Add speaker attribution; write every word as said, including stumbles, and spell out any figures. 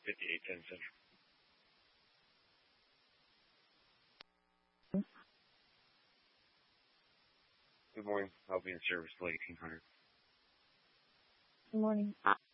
Speaker 1: fifty-eight ten Central. Good morning. I'll be in service till eighteen hundred.
Speaker 2: Good morning.